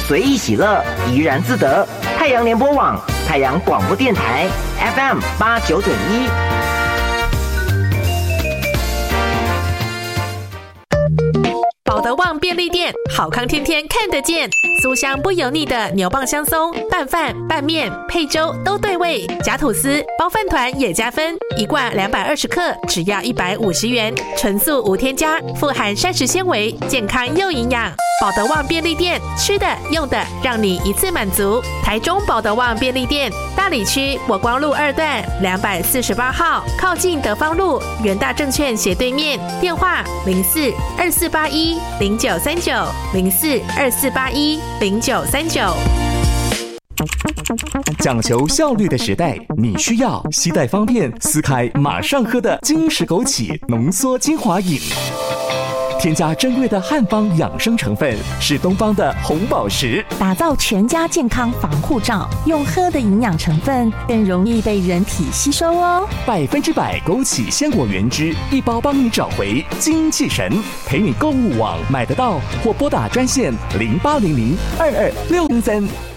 随意喜乐，怡然自得。太阳联播网、太阳广播电台 FM 89.1。 保德旺便利店，好康天天看得见。酥香不油腻的牛蒡香松，拌饭、拌面、配粥都对味。夹吐司、包饭团也加分，一罐220克，只要150元，纯素无添加，富含膳食纤维，健康又营养。保德旺便利店，吃的用的让你一次满足。台中保德旺便利店，大里区国光路2段248号，靠近德芳路元大证券斜对面。电话04-2481-0939，04-2481-0939。 讲求效率的时代，你需要携带方便、撕开马上喝的金石枸杞浓缩精华饮。添加珍贵的汉方养生成分，是东方的红宝石， 打造全家健康防护罩。用喝的营养成分更容易被人体吸收哦。 100%枸杞鲜果原汁，一包帮你找回精气神。陪你购物网买得到，或拨打专线0800226603。